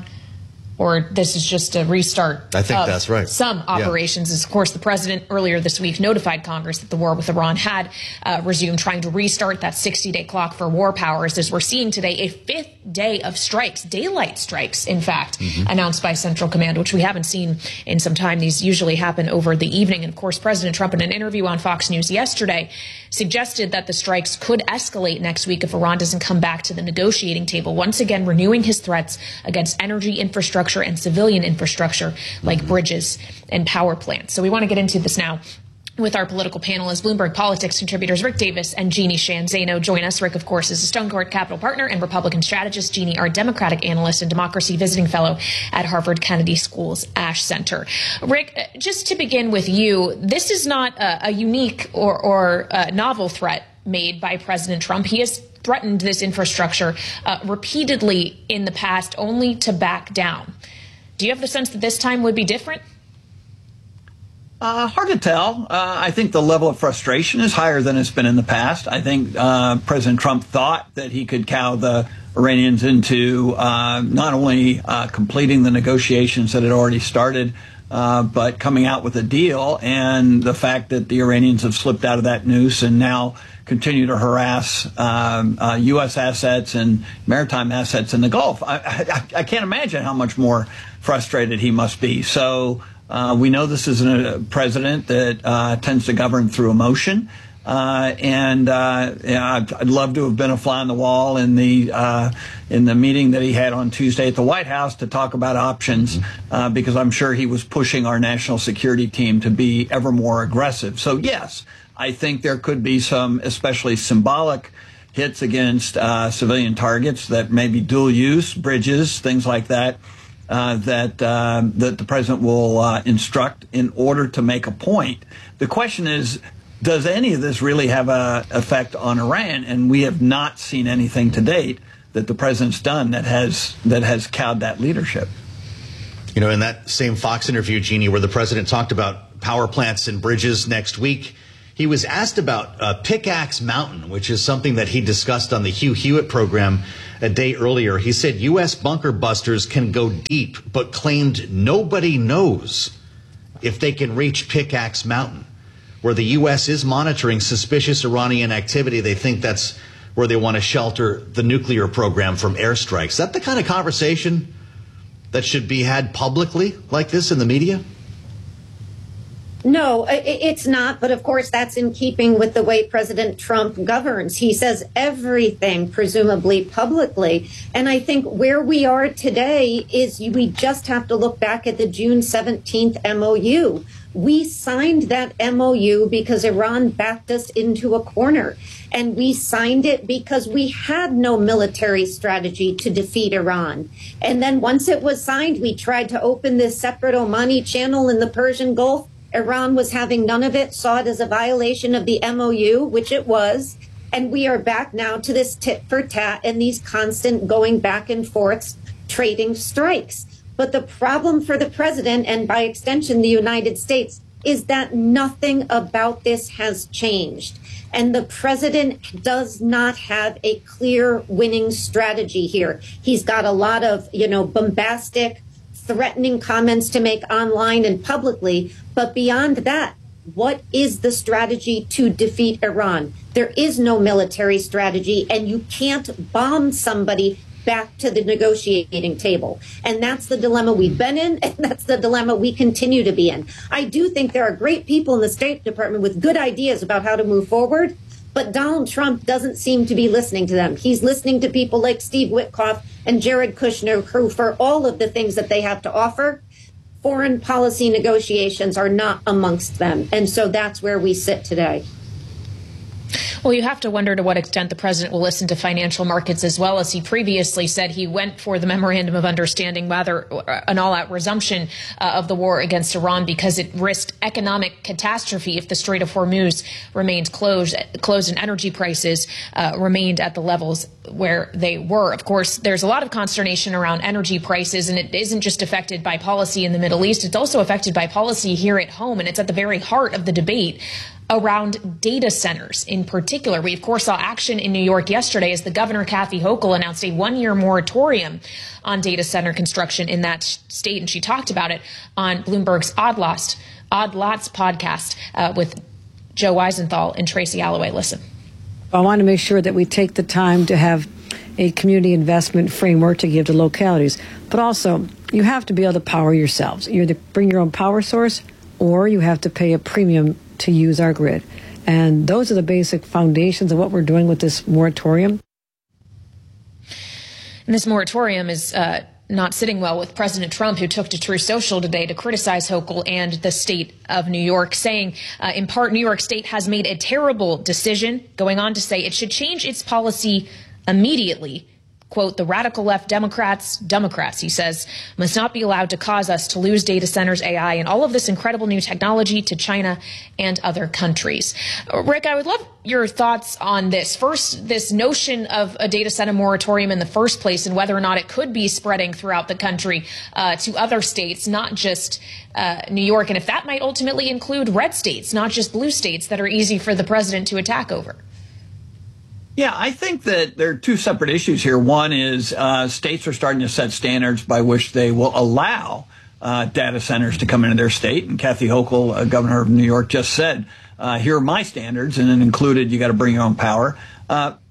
or this is just a restart. I think of that's right. Some operations. Yeah. Of course, the president earlier this week notified Congress that the war with Iran had uh, resumed, trying to restart that sixty-day clock for war powers, as we're seeing today a fifth day of strikes, daylight strikes, in fact, mm-hmm. announced by Central Command, which we haven't seen in some time. These usually happen over the evening. And of course, President Trump, in an interview on Fox News yesterday, suggested that the strikes could escalate next week if Iran doesn't come back to the negotiating table, once again renewing his threats against energy infrastructure and civilian infrastructure like mm-hmm. bridges and power plants. So we want to get into this now with our political panel as Bloomberg Politics contributors Rick Davis and Jeannie Sheehan Zaino join us. Rick, of course, is a Stone Court Capital partner and Republican strategist. Jeannie, our Democratic analyst and democracy visiting fellow at Harvard Kennedy School's Ash Center. Rick, just to begin with you, this is not a, a unique or, or a novel threat made by President Trump. He has threatened this infrastructure uh, repeatedly in the past, only to back down. Do you have the sense that this time would be different? Uh, hard to tell. Uh, I think the level of frustration is higher than it's been in the past. I think uh, President Trump thought that he could cow the Iranians into uh, not only uh, completing the negotiations that had already started, uh, but coming out with a deal. And the fact that the Iranians have slipped out of that noose and now continue to harass um, uh, U S assets and maritime assets in the Gulf. I, I, I can't imagine how much more frustrated he must be. So uh, we know this is a president that uh, tends to govern through emotion. Uh, and uh, yeah, I'd, I'd love to have been a fly on the wall in the uh, in the meeting that he had on Tuesday at the White House to talk about options, uh, because I'm sure he was pushing our national security team to be ever more aggressive. So, yes, I think there could be some especially symbolic hits against uh, civilian targets that may be dual use, bridges, things like that, uh, that, uh, that the president will uh, instruct in order to make a point. The question is, does any of this really have an effect on Iran? And we have not seen anything to date that the president's done that has that has cowed that leadership. You know, in that same Fox interview, Jeannie, where the president talked about power plants and bridges next week, he was asked about uh, Pickaxe Mountain, which is something that he discussed on the Hugh Hewitt program a day earlier. He said U S bunker busters can go deep, but claimed nobody knows if they can reach Pickaxe Mountain, where the U S is monitoring suspicious Iranian activity. They think that's where they want to shelter the nuclear program from airstrikes. Is that the kind of conversation that should be had publicly like this in the media? No, it's not. But of course, that's in keeping with the way President Trump governs. He says everything, presumably publicly. And I think where we are today is we just have to look back at the June seventeenth M O U. We signed that M O U because Iran backed us into a corner. And we signed it because we had no military strategy to defeat Iran. And then once it was signed, we tried to open this separate Omani channel in the Persian Gulf. Iran was having none of it, saw it as a violation of the M O U, which it was. And we are back now to this tit for tat and these constant going back and forths, trading strikes. But the problem for the president, and by extension the United States, is that nothing about this has changed. And the president does not have a clear winning strategy here. He's got a lot of, you know, bombastic, threatening comments to make online and publicly. But beyond that, what is the strategy to defeat Iran? There is no military strategy, and you can't bomb somebody back to the negotiating table. And that's the dilemma we've been in, and that's the dilemma we continue to be in. I do think there are great people in the State Department with good ideas about how to move forward, but Donald Trump doesn't seem to be listening to them. He's listening to people like Steve Witkoff and Jared Kushner, who, for all of the things that they have to offer, foreign policy negotiations are not amongst them. And so that's where we sit today. Well, you have to wonder to what extent the president will listen to financial markets as well. As he previously said, he went for the memorandum of understanding, rather an all-out resumption uh, of the war against Iran, because it risked economic catastrophe if the Strait of Hormuz remained closed, closed and energy prices uh, remained at the levels where they were. Of course, there's a lot of consternation around energy prices, and it isn't just affected by policy in the Middle East. It's also affected by policy here at home, and it's at the very heart of the debate around data centers in particular. We, of course, saw action in New York yesterday as the governor, Kathy Hochul, announced a one-year moratorium on data center construction in that state, and she talked about it on Bloomberg's Odd Lots, Odd Lots podcast uh, with Joe Weisenthal and Tracy Alloway. Listen. I want to make sure that we take the time to have a community investment framework to give to localities, but also you have to be able to power yourselves. You either bring your own power source or you have to pay a premium to use our grid. And those are the basic foundations of what we're doing with this moratorium. And this moratorium is uh, not sitting well with President Trump, who took to Truth Social today to criticize Hochul and the state of New York, saying, uh, in part, New York State has made a terrible decision, going on to say it should change its policy immediately. Quote, the radical left Democrats, Democrats, he says, must not be allowed to cause us to lose data centers, A I, and all of this incredible new technology to China and other countries. Rick, I would love your thoughts on this. First, this notion of a data center moratorium in the first place and whether or not it could be spreading throughout the country uh, to other states, not just uh, New York, and if that might ultimately include red states, not just blue states that are easy for the president to attack over. Yeah, I think that there are two separate issues here. One is uh, states are starting to set standards by which they will allow uh, data centers to come into their state. And Kathy Hochul, uh, governor of New York, just said, uh, here are my standards, and it included you got to bring your own power. Uh, but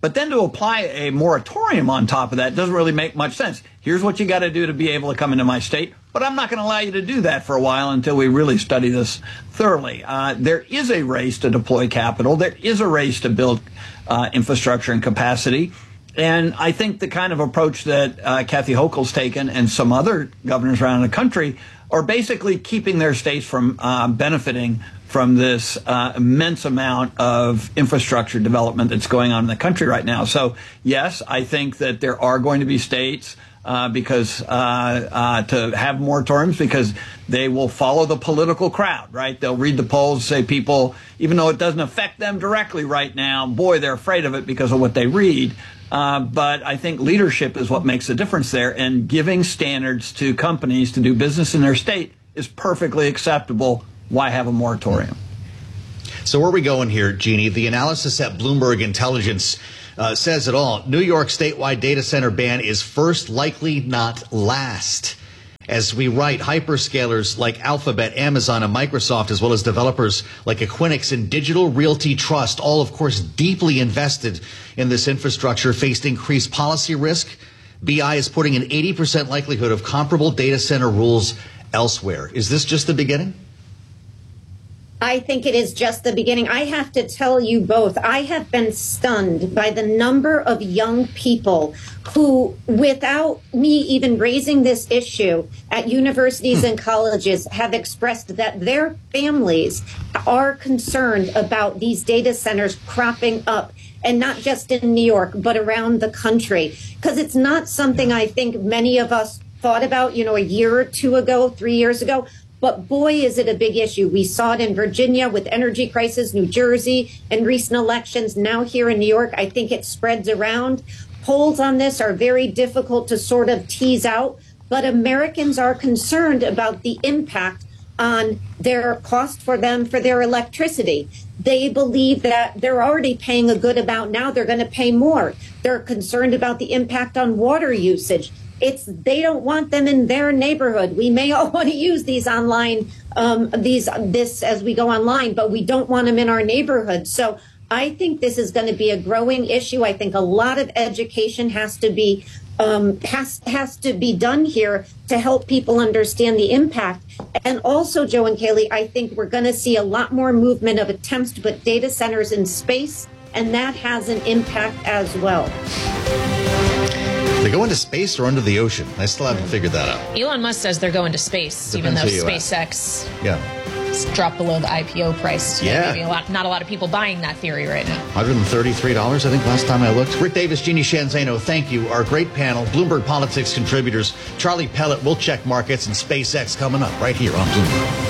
But then to apply a moratorium on top of that doesn't really make much sense. Here's what you got to do to be able to come into my state, but I'm not going to allow you to do that for a while until we really study this thoroughly. Uh, there is a race to deploy capital. There is a race to build uh, infrastructure and capacity. And I think the kind of approach that uh, Kathy Hochul's taken and some other governors around the country are basically keeping their states from uh, benefiting from this uh, immense amount of infrastructure development that's going on in the country right now. So, yes, I think that there are going to be states uh, because uh, uh, to have moratoriums because they will follow the political crowd, right? They'll read the polls, say people, even though it doesn't affect them directly right now, boy, they're afraid of it because of what they read. Uh, but I think leadership is what makes the difference there, and giving standards to companies to do business in their state is perfectly acceptable. Why have a moratorium? So where are we going here, Jeannie? The analysis at Bloomberg Intelligence uh, says it all. New York statewide data center ban is first, likely not last. As we write, hyperscalers like Alphabet, Amazon, and Microsoft, as well as developers like Equinix and Digital Realty Trust, all, of course, deeply invested in this infrastructure, faced increased policy risk. B I is putting an eighty percent likelihood of comparable data center rules elsewhere. Is this just the beginning? I think it is just the beginning. I have to tell you both, I have been stunned by the number of young people who, without me even raising this issue at universities and colleges, have expressed that their families are concerned about these data centers cropping up, and not just in New York, but around the country. Because it's not something I think many of us thought about, you know, a year or two ago, three years ago. But boy, is it a big issue. We saw it in Virginia with energy crisis, New Jersey, and recent elections. Now here in New York, I think it spreads around. Polls on this are very difficult to sort of tease out, but Americans are concerned about the impact on their cost for them for their electricity. They believe that they're already paying a good amount. Now they're going to pay more. They're concerned about the impact on water usage. It's they don't want them in their neighborhood. We may all want to use these online, um, these this as we go online, but we don't want them in our neighborhood. So I think this is going to be a growing issue. I think a lot of education has to be um, has has to be done here to help people understand the impact. And also, Joe and Kaylee, I think we're going to see a lot more movement of attempts to put data centers in space, and that has an impact as well. They go into space or under the ocean? I still haven't figured that out. Elon Musk says they're going to space, Depends even though who you SpaceX Yeah. dropped below the I P O price. Yeah. Maybe a lot, not a lot of people buying that theory right now. one hundred thirty-three dollars, I think, last time I looked. Rick Davis, Jeannie Shanzano, thank you. Our great panel, Bloomberg Politics contributors, Charlie Pellet, will check markets, and SpaceX coming up right here on Bloomberg.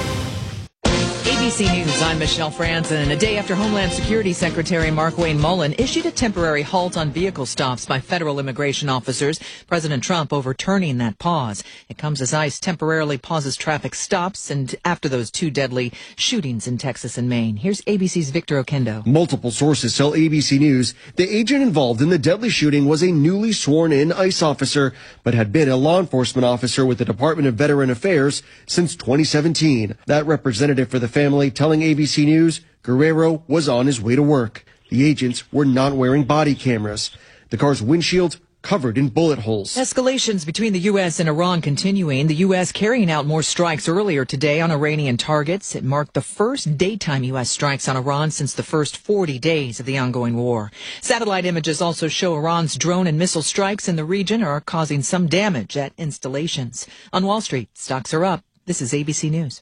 A B C News, I'm Michelle Franzen. A day after Homeland Security Secretary Markwayne Mullin issued a temporary halt on vehicle stops by federal immigration officers, President Trump overturning that pause. It comes as ICE temporarily pauses traffic stops and after those two deadly shootings in Texas and Maine. Here's A B C's Victor Okendo. Multiple sources tell A B C News the agent involved in the deadly shooting was a newly sworn-in ICE officer, but had been a law enforcement officer with the Department of Veteran Affairs since twenty seventeen. That representative for the family telling A B C News Guerrero was on his way to work. The agents were not wearing body cameras. The car's windshield covered in bullet holes. Escalations between the U S and Iran continuing. The U S carrying out more strikes earlier today on Iranian targets. It marked the first daytime U S strikes on Iran since the first forty days of the ongoing war. Satellite images also show Iran's drone and missile strikes in the region are causing some damage at installations. On Wall Street, stocks are up. This is A B C News.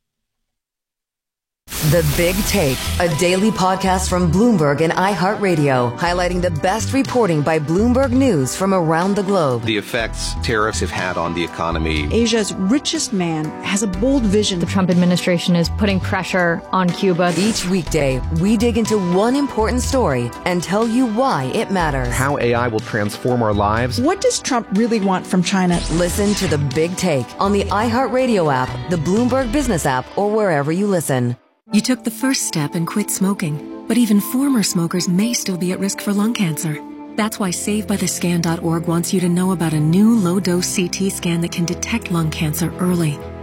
The Big Take, a daily podcast from Bloomberg and iHeartRadio, highlighting the best reporting by Bloomberg News from around the globe. The effects tariffs have had on the economy. Asia's richest man has a bold vision. The Trump administration is putting pressure on Cuba. Each weekday, we dig into one important story and tell you why it matters. How A I will transform our lives. What does Trump really want from China? Listen to The Big Take on the iHeartRadio app, the Bloomberg Business app, or wherever you listen. You took the first step and quit smoking, but even former smokers may still be at risk for lung cancer. That's why Save By The Scan dot org wants you to know about a new low-dose C T scan that can detect lung cancer early.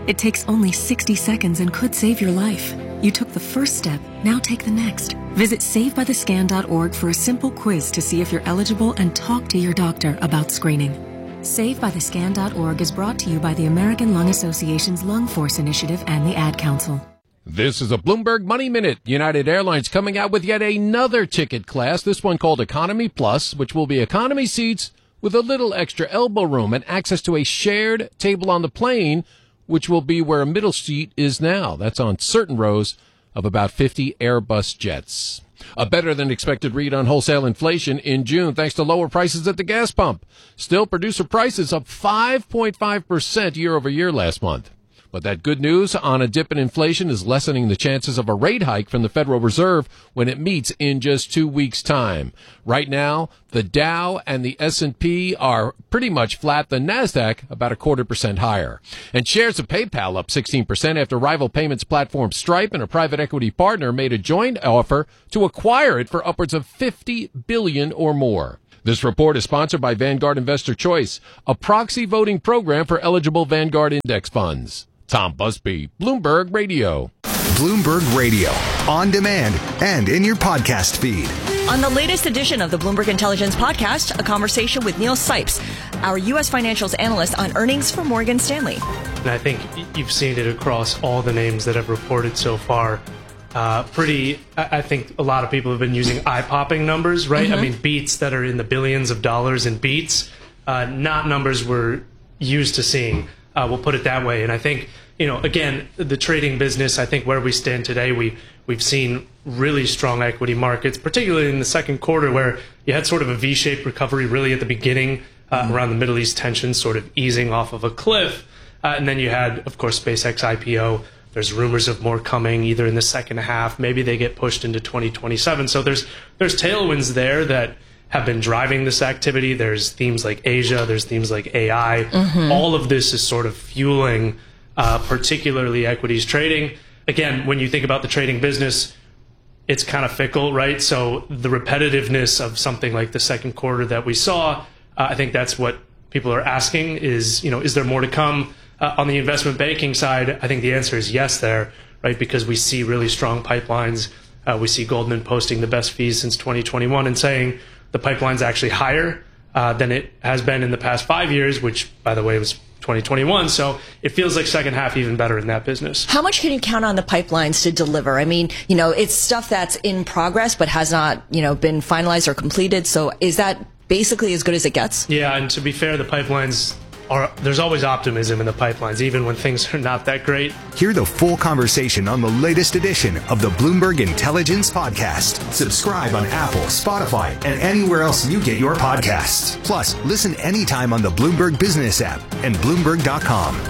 It takes only sixty seconds and could save your life. You took the first step, now take the next. Visit save by the scan dot org for a simple quiz to see if you're eligible and talk to your doctor about screening. save by the scan dot org is brought to you by the American Lung Association's Lung Force Initiative and the Ad Council. This is a Bloomberg Money Minute. United Airlines coming out with yet another ticket class, this one called Economy Plus, which will be economy seats with a little extra elbow room and access to a shared table on the plane, which will be where a middle seat is now. That's on certain rows of about fifty Airbus jets. A better-than-expected read on wholesale inflation in June thanks to lower prices at the gas pump. Still, producer prices up five point five percent year-over-year last month. But that good news on a dip in inflation is lessening the chances of a rate hike from the Federal Reserve when it meets in just two weeks' time. Right now, the Dow and the S and P are pretty much flat. The NASDAQ about a quarter percent higher. And shares of PayPal up sixteen percent after rival payments platform Stripe and a private equity partner made a joint offer to acquire it for upwards of fifty billion dollars or more. This report is sponsored by Vanguard Investor Choice, a proxy voting program for eligible Vanguard index funds. Tom Busby, Bloomberg Radio. Bloomberg Radio, on demand and in your podcast feed. On the latest edition of the Bloomberg Intelligence Podcast, a conversation with Neil Sipes, our U S financials analyst on earnings for Morgan Stanley. And I think you've seen it across all the names that have reported so far. Uh, pretty, I think a lot of people have been using eye-popping numbers, right? Mm-hmm. I mean, beats that are in the billions of dollars in beats, uh, not numbers we're used to seeing. Uh, we'll put it that way. And I think, you know, again, the trading business, I think where we stand today, we, we've seen really strong equity markets, particularly in the second quarter where you had sort of a V-shaped recovery really at the beginning uh, mm-hmm. around the Middle East tensions sort of easing off of a cliff. Uh, and then you had, of course, SpaceX I P O. There's rumors of more coming either in the second half. Maybe they get pushed into twenty twenty-seven. So there's there's tailwinds there that have been driving this activity. There's themes like Asia. There's themes like A I. Mm-hmm. All of this is sort of fueling uh, particularly equities trading. Again, when you think about the trading business, it's kind of fickle, right? So the repetitiveness of something like the second quarter that we saw, uh, I think that's what people are asking is, you know, is there more to come? Uh, on the investment banking side, I think the answer is yes there, right? Because we see really strong pipelines. Uh, we see Goldman posting the best fees since twenty twenty-one and saying the pipeline's actually higher uh, than it has been in the past five years, which, by the way, was twenty twenty-one. So it feels like second half even better in that business. How much can you count on the pipelines to deliver? I mean, you know, it's stuff that's in progress but has not, you know, been finalized or completed. So is that basically as good as it gets? Yeah, and to be fair, the pipelines are, there's always optimism in the pipelines, even when things are not that great. Hear the full conversation on the latest edition of the Bloomberg Intelligence Podcast. Subscribe on Apple, Spotify, and anywhere else you get your podcasts. Plus, listen anytime on the Bloomberg Business app and Bloomberg dot com.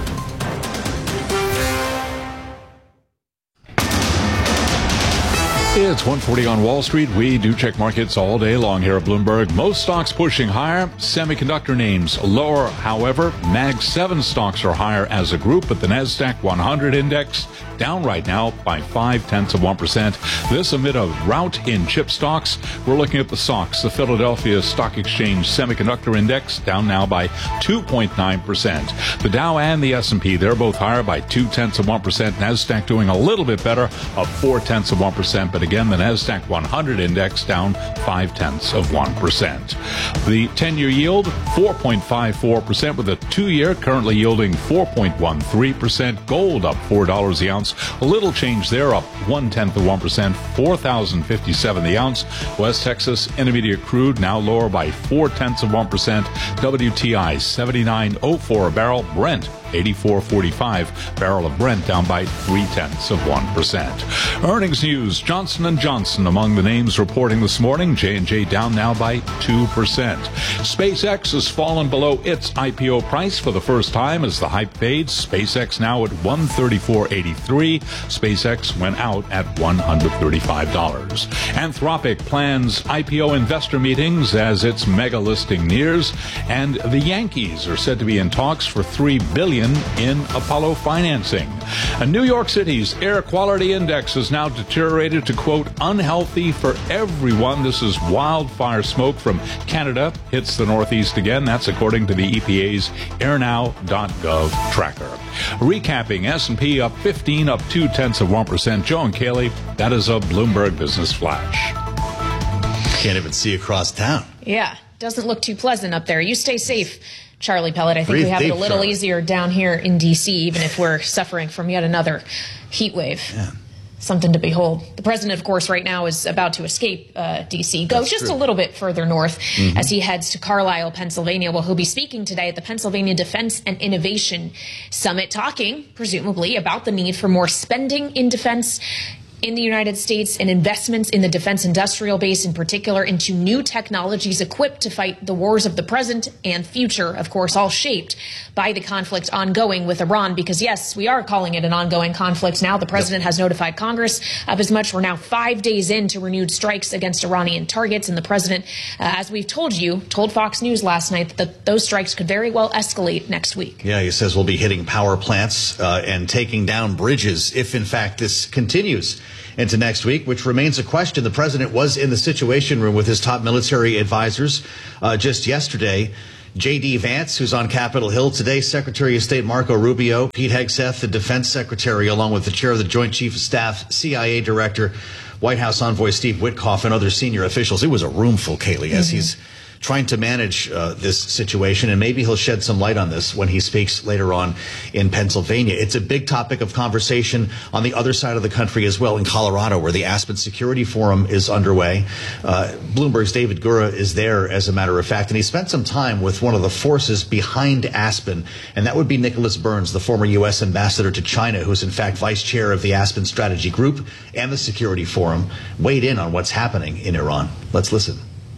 It's one forty on Wall Street. We do check markets all day long here at Bloomberg. Most stocks pushing higher. Semiconductor names lower. However, Mag seven stocks are higher as a group, but the NASDAQ one hundred index down right now by five-tenths of one percent. This amid a rout in chip stocks. We're looking at the S O X, the Philadelphia Stock Exchange Semiconductor Index, down now by two point nine percent. The Dow and the S and P, they're both higher by two-tenths of one percent. NASDAQ doing a little bit better, up four-tenths of one percent. But again, the NASDAQ one hundred index down five-tenths of one percent. The ten-year yield, four point five four percent, with a two-year currently yielding four point one three percent. Gold up four dollars the ounce. A little change there, up one-tenth of one percent, four thousand fifty-seven the ounce. West Texas Intermediate crude now lower by four-tenths of one percent. W T I seventy-nine oh four a barrel. Brent eighty-four forty-five. Barrel of Brent down by three-tenths of one percent. Earnings news. Johnson and Johnson among the names reporting this morning. J and J down now by two percent. SpaceX has fallen below its I P O price for the first time as the hype fades. SpaceX now at one thirty-four eighty-three. SpaceX went out at one hundred thirty-five dollars. Anthropic plans I P O investor meetings as its mega listing nears. And the Yankees are said to be in talks for three billion dollars billion dollars in Apollo financing. And New York City's air quality index has now deteriorated to, quote, unhealthy for everyone. This is wildfire smoke from Canada hits the Northeast again. That's according to the E P A's air now dot gov tracker. Recapping, S and P up fifteen, up two-tenths of one percent. Joe and Kaylee, that is a Bloomberg Business Flash. Can't even see across town. Yeah, doesn't look too pleasant up there. You stay safe, Charlie Pellet. I think Breathe we have deep, it a little Charlie. easier down here in D C, even if we're suffering from yet another heat wave. Yeah. Something to behold. The president, of course, right now is about to escape uh, D C, go That's just true. a little bit further north Mm-hmm. as he heads to Carlisle, Pennsylvania. Well, he'll be speaking today at the Pennsylvania Defense and Innovation Summit, talking, presumably, about the need for more spending in defense in the United States and investments in the defense industrial base, in particular, into new technologies equipped to fight the wars of the present and future, of course, all shaped by the conflict ongoing with Iran. Because, yes, we are calling it an ongoing conflict now. The president has notified Congress of as much. We're now five days into renewed strikes against Iranian targets. And the president, uh, as we've told you, told Fox News last night that those strikes could very well escalate next week. Yeah, he says we'll be hitting power plants uh, and taking down bridges if, in fact, this continues into next week, which remains a question. The president was in the Situation Room with his top military advisors uh, just yesterday. J D. Vance, who's on Capitol Hill today, Secretary of State Marco Rubio, Pete Hegseth, the Defense Secretary, along with the chair of the Joint Chief of Staff, C I A Director, White House Envoy Steve Witkoff, and other senior officials. It was a room full, Kaylee, as mm-hmm. he's trying to manage uh, this situation, and maybe he'll shed some light on this when he speaks later on in Pennsylvania. It's a big topic of conversation on the other side of the country as well, in Colorado, where the Aspen Security Forum is underway. Uh, Bloomberg's David Gura is there, as a matter of fact, and he spent some time with one of the forces behind Aspen, and that would be Nicholas Burns, the former U S ambassador to China, who's in fact vice chair of the Aspen Strategy Group and the Security Forum, weighed in on what's happening in Iran. Let's listen.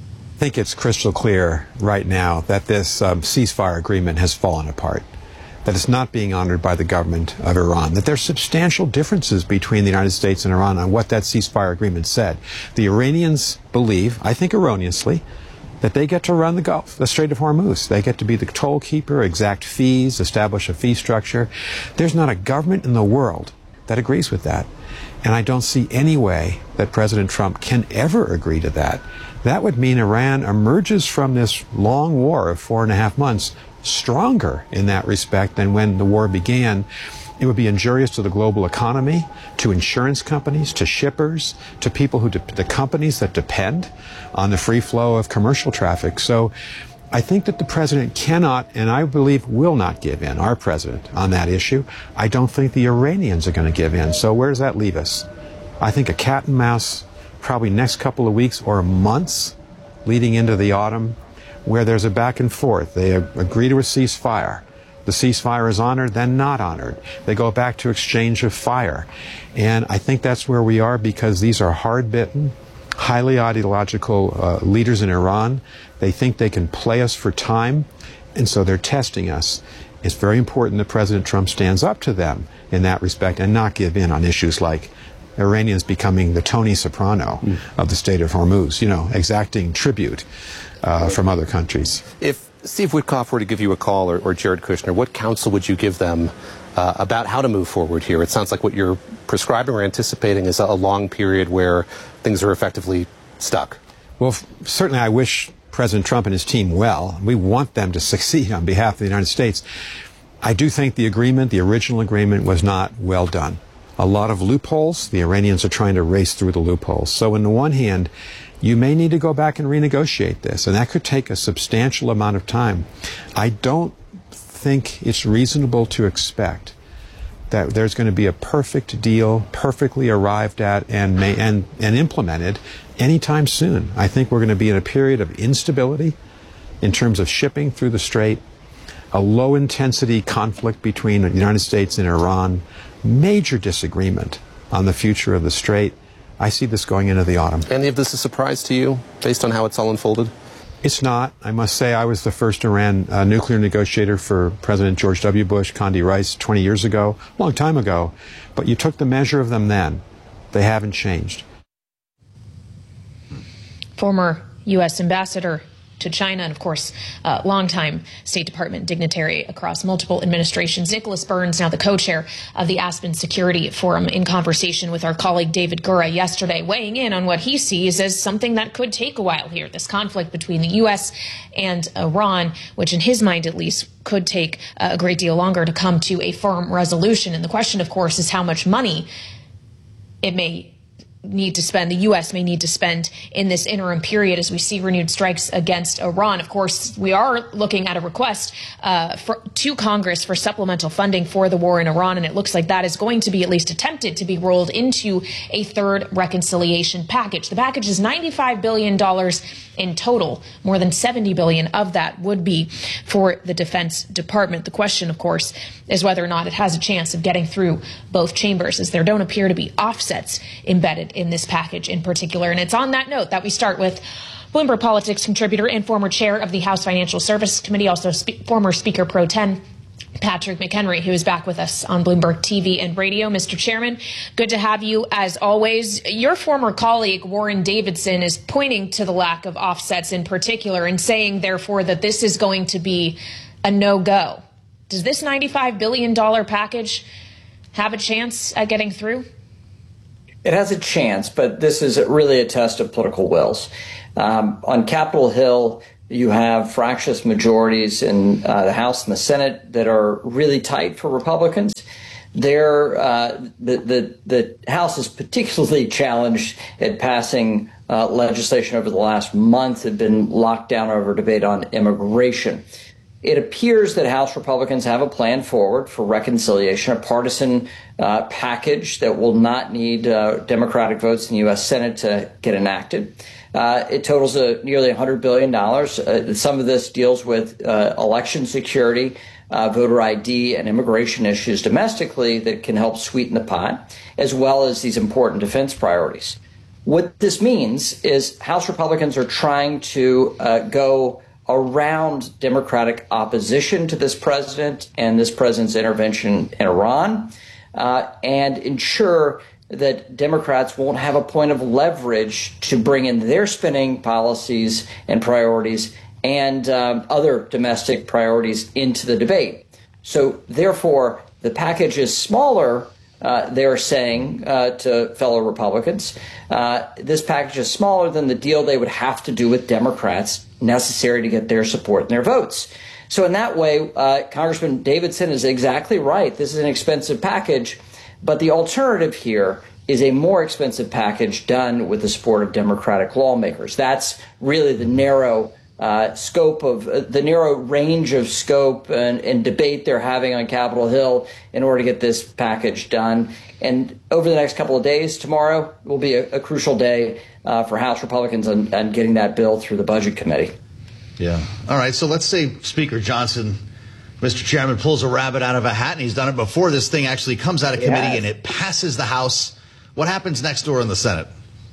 I think it's crystal clear right now that this um, ceasefire agreement has fallen apart, that it's not being honored by the government of Iran, that there's substantial differences between the United States and Iran on what that ceasefire agreement said. The Iranians believe, I think erroneously, that they get to run the Gulf, the Strait of Hormuz. They get to be the toll keeper, exact fees, establish a fee structure. There's not a government in the world that agrees with that. And I don't see any way that President Trump can ever agree to that. That would mean Iran emerges from this long war of four and a half months stronger in that respect than when the war began. It would be injurious to the global economy, to insurance companies, to shippers, to people who, de- the companies that depend on the free flow of commercial traffic. So I think that the president cannot, and I believe will not give in, our president, on that issue. I don't think the Iranians are going to give in. So where does that leave us? I think a cat and mouse, probably next couple of weeks or months leading into the autumn, where there's a back and forth. They ag- agree to a ceasefire. The ceasefire is honored, then not honored. They go back to exchange of fire. And I think that's where we are, because these are hard-bitten, highly ideological uh, leaders in Iran. They think they can play us for time, and so they're testing us. It's very important that President Trump stands up to them in that respect and not give in on issues like Iranians becoming the Tony Soprano mm. of the State of Hormuz, you know, exacting tribute uh, from other countries. If Steve Witkoff were to give you a call, or, or Jared Kushner, what counsel would you give them uh, about how to move forward here? It sounds like what you're prescribing or anticipating is a, a long period where things are effectively stuck. Well, f- certainly I wish President Trump and his team well. We want them to succeed on behalf of the United States. I do think the agreement, the original agreement, was not well done. A lot of loopholes. The Iranians are trying to race through the loopholes. So on the one hand, you may need to go back and renegotiate this, and that could take a substantial amount of time. I don't think it's reasonable to expect that there's going to be a perfect deal, perfectly arrived at and may, and, and implemented anytime soon. I think we're going to be in a period of instability in terms of shipping through the Strait, a low-intensity conflict between the United States and Iran, major disagreement on the future of the Strait. I see this going into the autumn. Any of this a surprise to you, based on how it's all unfolded? It's not. I must say I was the first Iran uh, nuclear negotiator for President George W. Bush, Condi Rice, twenty years ago, a long time ago. But you took the measure of them then. They haven't changed. Former U S ambassador to China. And of course, uh, longtime State Department dignitary across multiple administrations, Nicholas Burns, now the co-chair of the Aspen Security Forum, in conversation with our colleague David Gura yesterday, weighing in on what he sees as something that could take a while here, this conflict between the U S and Iran, which in his mind at least could take a great deal longer to come to a firm resolution. And the question, of course, is how much money it may need to spend, the U S may need to spend in this interim period as we see renewed strikes against Iran. Of course, we are looking at a request uh, for, to Congress for supplemental funding for the war in Iran, and it looks like that is going to be at least attempted to be rolled into a third reconciliation package. The package is ninety-five billion dollars in total. More than seventy billion dollars of that would be for the Defense Department. The question, of course, is whether or not it has a chance of getting through both chambers, as there don't appear to be offsets embedded in this package in particular. And it's on that note that we start with Bloomberg Politics contributor and former chair of the House Financial Services Committee, also spe- former Speaker Pro Tem, Patrick McHenry, who is back with us on Bloomberg T V and radio. Mister Chairman, good to have you as always. Your former colleague, Warren Davidson, is pointing to the lack of offsets in particular and saying, therefore, that this is going to be a no-go. Does this ninety-five billion dollars package have a chance at getting through? It has a chance, but this is really a test of political wills. Um, on Capitol Hill, you have fractious majorities in uh, the House and the Senate that are really tight for Republicans. They're, uh, the, the, the House is particularly challenged at passing uh, legislation over the last month, have been locked down over debate on immigration. It appears that House Republicans have a plan forward for reconciliation, a partisan uh, package that will not need uh, Democratic votes in the U S Senate to get enacted. Uh, it totals uh, nearly one hundred billion dollars. Uh, some of this deals with uh, election security, uh, voter I D, and immigration issues domestically that can help sweeten the pot, as well as these important defense priorities. What this means is House Republicans are trying to uh, go around Democratic opposition to this president and this president's intervention in Iran, uh, and ensure that Democrats won't have a point of leverage to bring in their spending policies and priorities and um, other domestic priorities into the debate. So therefore, the package is smaller, uh, they're saying uh, to fellow Republicans. Uh, this package is smaller than the deal they would have to do with Democrats necessary to get their support and their votes. So in that way, uh, Congressman Davidson is exactly right. This is an expensive package, but the alternative here is a more expensive package done with the support of Democratic lawmakers. That's really the narrow uh, scope of uh, the narrow range of scope and, and debate they're having on Capitol Hill in order to get this package done. And over the next couple of days, tomorrow will be a, a crucial day uh, for House Republicans on, on getting that bill through the Budget Committee. Yeah. All right. So let's say Speaker Johnson, Mister Chairman, pulls a rabbit out of a hat, and he's done it before. This thing actually comes out of committee yes. and it passes the House. What happens next door in the Senate?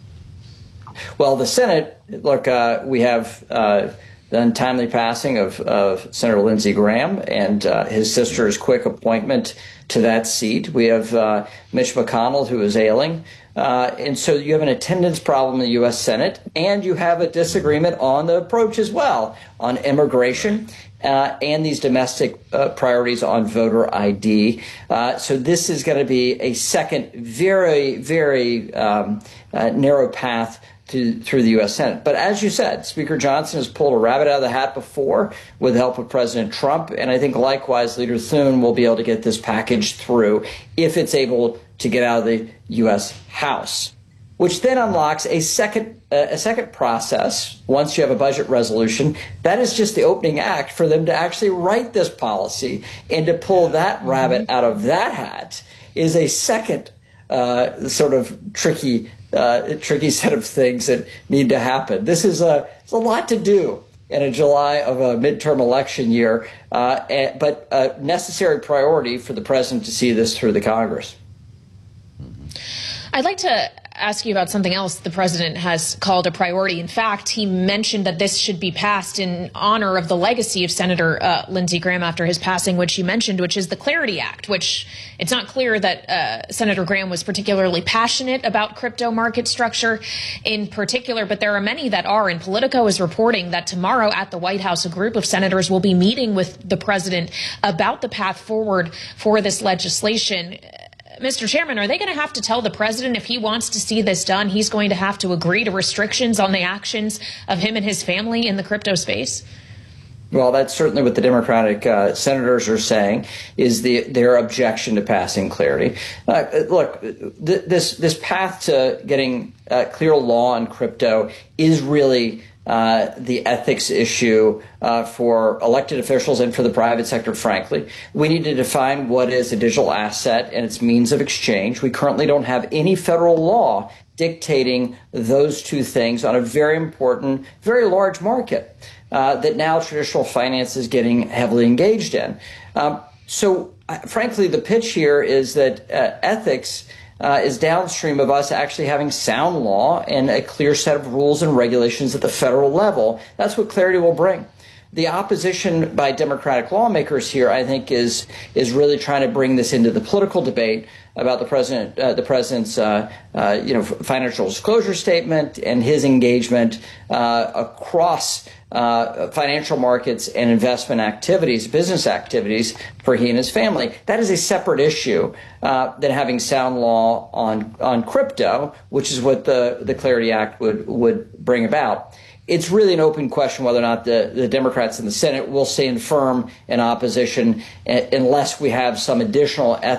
Well, the Senate, look, uh, we have uh, the untimely passing of, of Senator Lindsey Graham and uh, his sister's quick appointment to that seat. We have uh, Mitch McConnell, who is ailing. Uh, and so you have an attendance problem in the U S Senate, and you have a disagreement on the approach as well on immigration uh, and these domestic uh, priorities on voter I D. Uh, so this is going to be a second very, very um, uh, narrow path to, through the U S Senate. But as you said, Speaker Johnson has pulled a rabbit out of the hat before with the help of President Trump. And I think likewise, Leader Thune will be able to get this package through if it's able to get out of the U S House, which then unlocks a second uh, a second process. Once you have a budget resolution, that is just the opening act for them to actually write this policy, and to pull that rabbit out of that hat is a second uh, sort of tricky uh, tricky set of things that need to happen. This is a, it's a lot to do in a July of a midterm election year, uh, and, but a necessary priority for the president to see this through the Congress. I'd like to ask you about something else the president has called a priority. In fact, he mentioned that this should be passed in honor of the legacy of Senator uh, Lindsey Graham after his passing, which he mentioned, which is the Clarity Act, which it's not clear that uh, Senator Graham was particularly passionate about crypto market structure in particular, but there are many that are. And Politico is reporting that tomorrow at the White House, a group of senators will be meeting with the president about the path forward for this legislation. Mister Chairman, are they going to have to tell the president if he wants to see this done, he's going to have to agree to restrictions on the actions of him and his family in the crypto space? Well, that's certainly what the Democratic uh, senators are saying is the their objection to passing Clarity. Uh, look, th- this this path to getting uh, clear law on crypto is really Uh, the ethics issue uh, for elected officials and for the private sector, frankly. We need to define what is a digital asset and its means of exchange. We currently don't have any federal law dictating those two things on a very important, very large market uh, that now traditional finance is getting heavily engaged in. Um, so, uh, frankly, the pitch here is that uh, ethics Uh, is downstream of us actually having sound law and a clear set of rules and regulations at the federal level. That's what Clarity will bring. The opposition by Democratic lawmakers here, I think, is is really trying to bring this into the political debate about the president, uh, the president's, uh, uh, you know, financial disclosure statement and his engagement uh, across uh, financial markets and investment activities, business activities for he and his family. That is a separate issue uh, than having sound law on on crypto, which is what the the Clarity Act would would bring about. It's really an open question whether or not the, the Democrats in the Senate will stand firm in opposition uh, unless we have some additional ethics